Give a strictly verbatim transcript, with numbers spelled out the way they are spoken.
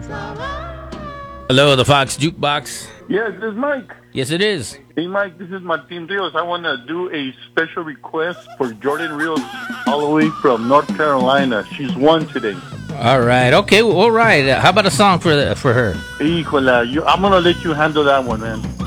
Hello, the Fox Jukebox. Yes, this is Mike. Yes, it is. Hey, Mike, this is Martin Rios. I want to do a special request for Jordan Rios, all the way from North Carolina. She's won today. All right. Okay. All right. How about a song for the, for her? Híjole, you, I'm going to let you handle that one, man.